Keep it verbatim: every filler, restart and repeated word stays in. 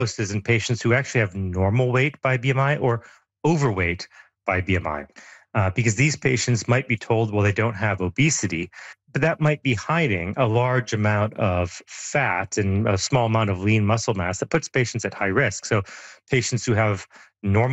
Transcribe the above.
is in patients who actually have normal weight by B M I or overweight by B M I. Uh, because these patients might be told, well, they don't have obesity, but that might be hiding a large amount of fat and a small amount of lean muscle mass that puts patients at high risk. So, patients who have normal